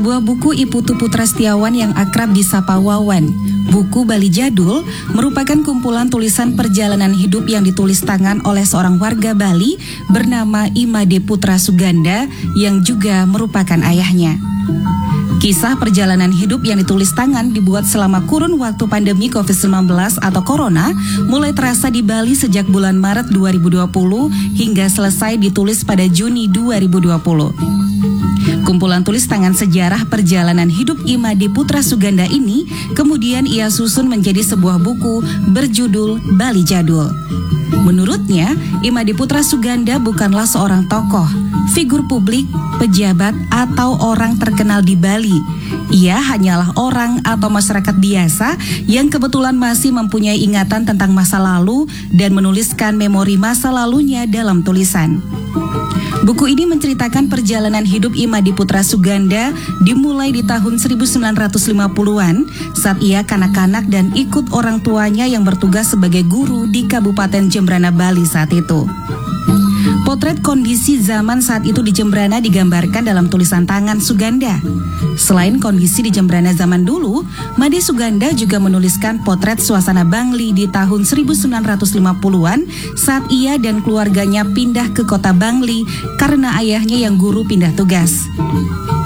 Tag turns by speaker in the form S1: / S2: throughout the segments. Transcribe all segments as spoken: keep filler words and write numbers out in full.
S1: Sebuah buku I Putu Putra Setiawan yang akrab disapa Wawan. Buku Bali Jadul merupakan kumpulan tulisan perjalanan hidup yang ditulis tangan oleh seorang warga Bali bernama Imade Putra Suganda yang juga merupakan ayahnya. Kisah perjalanan hidup yang ditulis tangan dibuat selama kurun waktu pandemi covid sembilan belas atau Corona mulai terasa di Bali sejak bulan Maret dua ribu dua puluh hingga selesai ditulis pada Juni dua ribu dua puluh. Kumpulan tulis tangan sejarah perjalanan hidup Imade Putra Suganda ini kemudian ia susun menjadi sebuah buku berjudul Bali Jadul. Menurutnya, Imade Putra Suganda bukanlah seorang tokoh, figur publik, pejabat, atau orang terkenal di Bali. Ia hanyalah orang atau masyarakat biasa yang kebetulan masih mempunyai ingatan tentang masa lalu dan menuliskan memori masa lalunya dalam tulisan. Buku ini menceritakan perjalanan hidup Imade Putra Suganda dimulai di tahun seribu sembilan ratus lima puluhan saat ia kanak-kanak dan ikut orang tuanya yang bertugas sebagai guru di Kabupaten Jembrana, Bali saat itu. Potret kondisi zaman saat itu di Jembrana digambarkan dalam tulisan tangan Suganda. Selain kondisi di Jembrana zaman dulu, Made Suganda juga menuliskan potret suasana Bangli di tahun seribu sembilan ratus lima puluhan saat ia dan keluarganya pindah ke kota Bangli karena ayahnya yang guru pindah tugas.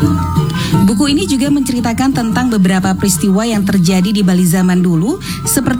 S1: Buku ini juga menceritakan tentang beberapa peristiwa yang terjadi di Bali zaman dulu seperti